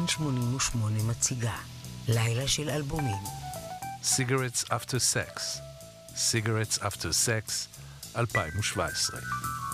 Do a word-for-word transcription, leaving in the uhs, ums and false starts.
כאן שמונים ושמונה מציגה לילה של אלבומים. Cigarettes After Sex, Cigarettes After Sex, אלפיים שבע עשרה.